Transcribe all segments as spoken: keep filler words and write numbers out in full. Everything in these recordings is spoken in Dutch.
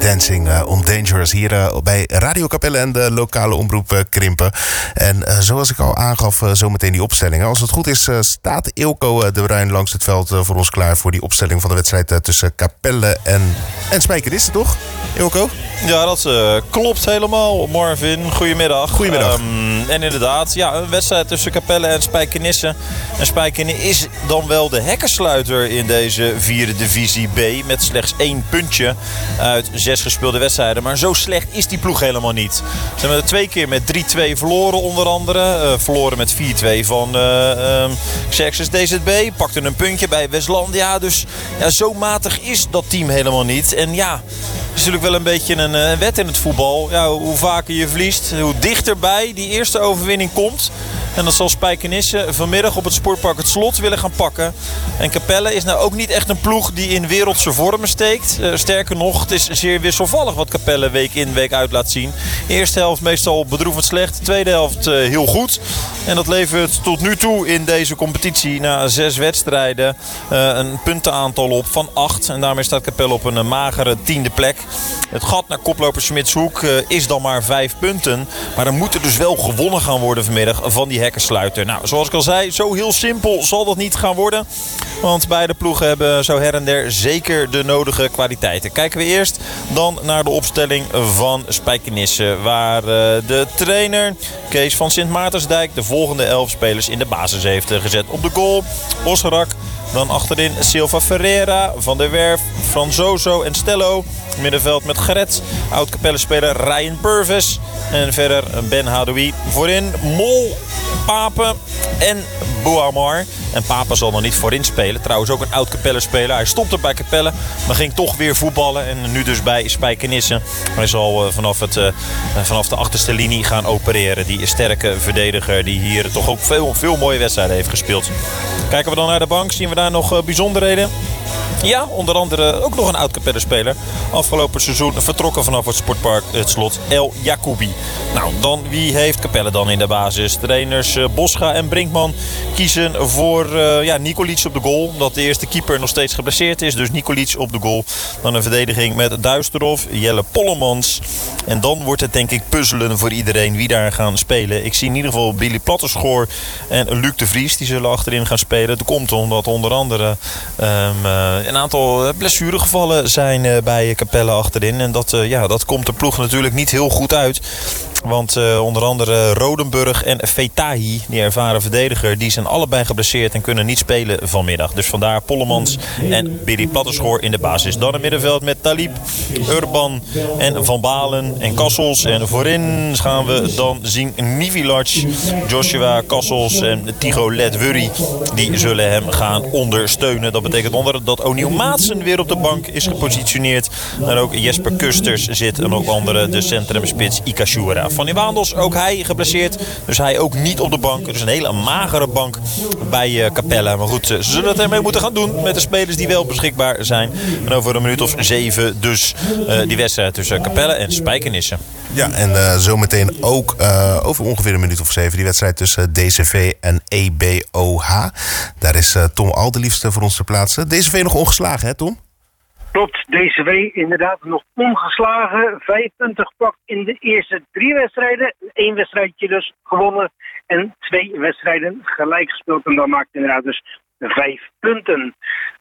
Dancing uh, on Dangerous hier uh, bij Radio Capelle en de lokale omroep uh, Krimpen. En uh, zoals ik al aangaf, uh, zometeen die opstellingen. Als het goed is, uh, staat Eelco uh, de Bruin langs het veld uh, voor ons klaar voor die opstelling van de wedstrijd uh, tussen Capelle en, en Spijkenisse, toch? Eelco? Ja, dat uh, klopt helemaal. Marvin, goedemiddag. Goedemiddag. Um, en inderdaad, ja, een wedstrijd tussen Capelle en Spijkenisse. En Spijkenisse is dan wel de hekkensluiter in deze vierde divisie B. Met slechts één puntje uit zes gespeelde wedstrijden. Maar zo slecht is die ploeg helemaal niet. Ze hebben er twee keer met drie twee verloren onder andere. Uh, verloren met vier twee van uh, um, Xerxes D Z B. Pakten een puntje bij Westlandia. Dus ja, zo matig is dat team helemaal niet. En ja, het is natuurlijk wel een beetje een, een wet in het voetbal. Ja, hoe vaker je verliest, hoe dichterbij die eerste overwinning komt. En dat zal Spijkenisse vanmiddag op het sportpark Het Slot willen gaan pakken. En Capelle is nou ook niet echt een ploeg die in wereldse vormen steekt. Uh, sterker nog, het is zeer wisselvallig wat Capelle week in week uit laat zien. De eerste helft meestal bedroevend slecht. De tweede helft uh, heel goed. En dat levert tot nu toe in deze competitie na zes wedstrijden uh, een puntenaantal op van acht. En daarmee staat Capelle op een uh, magere tiende plek. Het gat naar koploper Smitshoek uh, is dan maar vijf punten. Maar er moet er dus wel gewonnen gaan worden vanmiddag van die hekkensluiter. Nou, zoals ik al zei, zo heel simpel zal dat niet gaan worden. Want beide ploegen hebben zo her en der zeker de nodige kwaliteiten. Kijken we eerst dan naar de opstelling van Spijkenisse. Waar uh, de trainer Kees van Sint Maartensdijk de volgende elf spelers in de basis heeft uh, gezet. Op de goal Osrak. Dan achterin Silva Ferreira, Van der Werf, Franzoso en Stello. Middenveld met Gerrit, oud-Capelle-speler Ryan Purvis. En verder Ben Hadoui. Voorin Mol, Pape en Bouamar. En Pape zal nog niet voorin spelen. Trouwens ook een oud-Capelle-speler. Hij stopte bij Capelle, maar ging toch weer voetballen. En nu dus bij Spijkenisse. Hij zal vanaf, het, vanaf de achterste linie gaan opereren. Die sterke verdediger die hier toch ook veel, veel mooie wedstrijden heeft gespeeld. Kijken we dan naar de bank, zien we daar nog bijzonderheden. Ja, onder andere ook nog een oud-Capelle-speler. Afgelopen seizoen vertrokken vanaf het sportpark Het Slot, El Jacoubi. Nou, dan wie heeft Capelle dan in de basis? Trainers uh, Boscha en Brinkman kiezen voor uh, ja, Nikolic op de goal. Omdat de eerste keeper nog steeds geblesseerd is. Dus Nikolic op de goal. Dan een verdediging met Duisterhof, Jelle Pollemans. En dan wordt het denk ik puzzelen voor iedereen wie daar gaan spelen. Ik zie in ieder geval Billy Plattenschoor en Luc de Vries. Die zullen achterin gaan spelen. Dat komt omdat onder andere um, uh, een aantal blessuregevallen zijn uh, bij Capelle achterin. En dat, uh, ja, dat komt de ploeg natuurlijk niet heel goed uit. Want uh, onder andere Rodenburg en Fetahi, die ervaren verdediger, die zijn allebei geblesseerd en kunnen niet spelen vanmiddag. Dus vandaar Pollemans en Billy Plattenschoor in de basis. Dan een middenveld met Talib, Urban en Van Balen en Kassels. En voorin gaan we dan zien Nivilac, Joshua Kassels en Tigo Ledwurry. Die zullen hem gaan ondersteunen. Dat betekent onder dat O'Neil Maatsen weer op de bank is gepositioneerd. En ook Jesper Kusters zit en ook andere de centrumspits Ika Shura. Van die Waandels, ook hij geblesseerd. Dus hij ook niet op de bank. Dus een hele magere bank bij uh, Capelle. Maar goed, ze zullen het ermee moeten gaan doen met de spelers die wel beschikbaar zijn. En over een minuut of zeven dus uh, die wedstrijd tussen Capelle en Spijkenisse. Ja, en uh, zometeen ook uh, over ongeveer een minuut of zeven die wedstrijd tussen D C V en E B O H. Daar is uh, Tom Alderliefste voor ons te plaatsen. D C V nog ongeslagen, hè Tom? Klopt, D C V inderdaad nog ongeslagen. Vijf punten gepakt in de eerste drie wedstrijden. Eén wedstrijdje dus gewonnen en twee wedstrijden gelijk gespeeld. En dat maakt inderdaad dus vijf punten.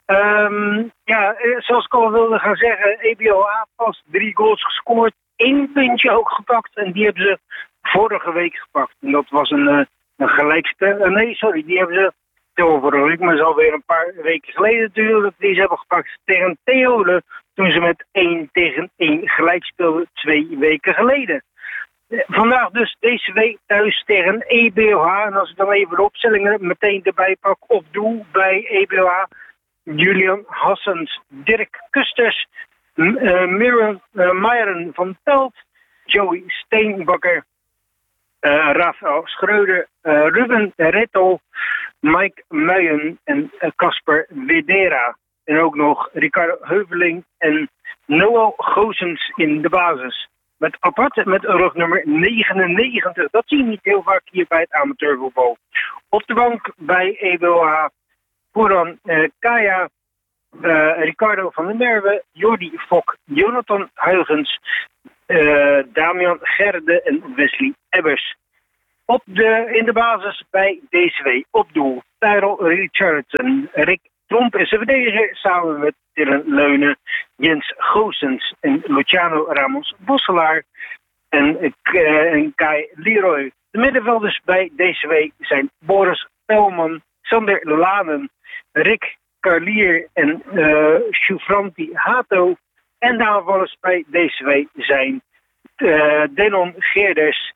Um, ja, zoals ik al wilde gaan zeggen, E B O H pas drie goals gescoord. Eén puntje ook gepakt en die hebben ze vorige week gepakt. En dat was een, een gelijkspel. Uh, nee, sorry, die hebben ze vorige week, maar dat is alweer een paar weken geleden natuurlijk. Die ze hebben gepakt tegen Theole toen ze met één tegen één gelijk speelden twee weken geleden. Vandaag dus D C W thuis tegen E B O H. En als ik dan even de opstellingen meteen erbij pak of doe bij E B O H. Julian Hassens, Dirk Kusters, uh, Mirren uh, Meijeren van Pelt, Joey Steenbakker, uh, Rafael Schreuder, uh, Ruben Retto, Mike Muijen en Casper uh, Wedera. En ook nog Ricardo Heuveling en Noel Goosens in de basis. Met apart met rugnummer negenennegentig. Dat zie je niet heel vaak hier bij het amateurvoetbal. Op de bank bij E B O H. Puran uh, Kaya, uh, Ricardo van der Merwe, Jordi Fok, Jonathan Huygens, uh, Damian Gerde en Wesley Ebbers. Op de, in de basis bij D C W op doel Tyrell Richardson, Rick Tromp is een verdediger samen met Dylan Leunen, Jens Goossens en Luciano Ramos Bosselaar en, uh, en Kai Leroy. De middenvelders bij D C W zijn Boris Pelman, Sander Lanen, Rick Carlier en uh, Shufranti Hato. En de aanvallers bij D C W zijn uh, Denon Geerders.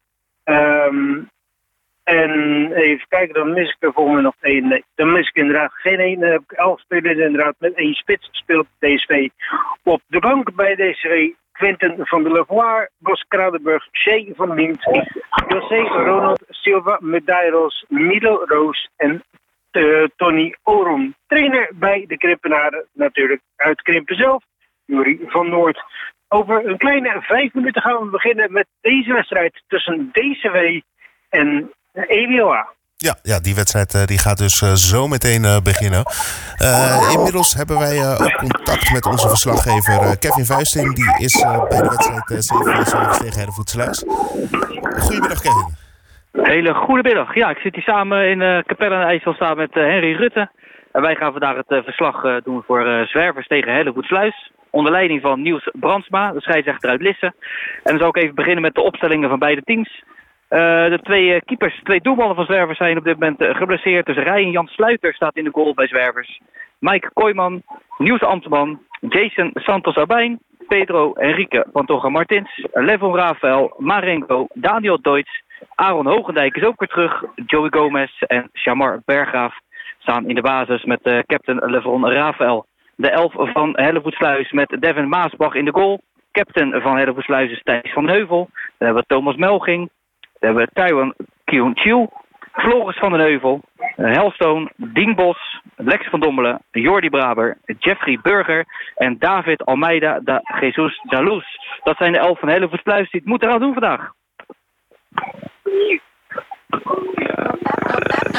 Um, en even kijken, dan mis ik er volgens mij nog één. Nee, dan mis ik inderdaad geen één. Dan heb ik elf spelers inderdaad met één spits speelt D C W. Op de bank bij D C W Quentin van der Levoire, Bos Kradenburg, Shea van Liemt, José Ronald Silva Medeiros, Milo Roos en uh, Tony Oron. Trainer bij de Krimpenaren, natuurlijk uit Krimpen zelf, Jurie van Noord. Over een kleine vijf minuten gaan we beginnen met deze wedstrijd tussen D C W en E W O A. Ja, ja, die wedstrijd uh, die gaat dus uh, zo meteen uh, beginnen. Uh, inmiddels hebben wij uh, ook contact met onze verslaggever uh, Kevin Vuisting. Die is uh, bij de wedstrijd uh, zeven tegen Hellevoetsluis. Goedemiddag, Kevin. Hele goede middag. Ja, ik zit hier samen in uh, Capelle aan de IJssel samen met uh, Henry Rutte. En wij gaan vandaag het uh, verslag uh, doen voor uh, Zwervers tegen Hellevoetsluis. Onder leiding van Niels Brandsma, de scheidsrechter uit Lisse. En dan zal ik even beginnen met de opstellingen van beide teams. Uh, de twee uh, keepers, twee doelballen van Zwervers zijn op dit moment uh, geblesseerd. Dus Ryan Jan Sluiter staat in de goal bij Zwervers. Mike Kooijman, Niels Ambtman, Jason Santos Arbijn, Pedro Enrique Pantoja Martins, Levon Rafael, Marenko, Daniel Deutsch, Aaron Hogendijk is ook weer terug, Joey Gomez en Shamar Berggraaf staan in de basis met uh, captain Levon Rafael. De elf van Hellevoetsluis met Devin Maasbach in de goal. Captain van Hellevoetsluis is Thijs van Heuvel. Dan hebben we Thomas Melging. Dan hebben we Taiwan Kyun-Chiu, Floris van den Heuvel, Helstone, Dien Bos, Lex van Dommelen, Jordi Braber, Jeffrey Burger en David Almeida da Jesus Daluz. Dat zijn de elf van Hellevoetsluis die het moeten gaan doen vandaag.